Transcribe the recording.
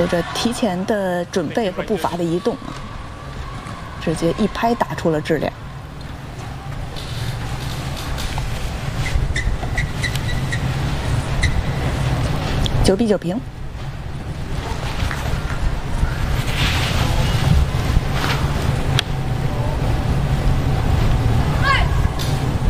有着提前的准备和步伐的移动，直接一拍打出了质量。9比9平。